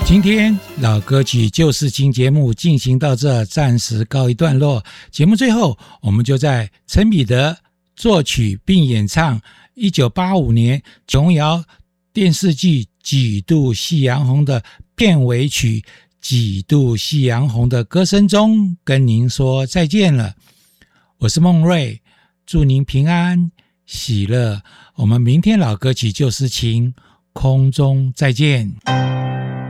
今天老歌曲旧事情节目进行到这，暂时告一段落。节目最后，我们就在陈彼得作曲并演唱1985年琼瑶电视剧《几度夕阳红》的片尾曲《几度夕阳红》的歌声中跟您说再见了。我是孟瑞，祝您平安喜乐。我们明天老歌曲旧事情空中再见。